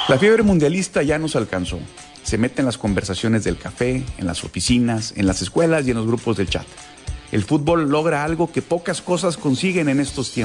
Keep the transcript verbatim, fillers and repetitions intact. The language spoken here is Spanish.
La fiebre mundialista ya nos alcanzó. Se mete en las conversaciones del café, en las oficinas, en las escuelas y en los grupos del chat. El fútbol logra algo que pocas cosas consiguen en estos tiempos.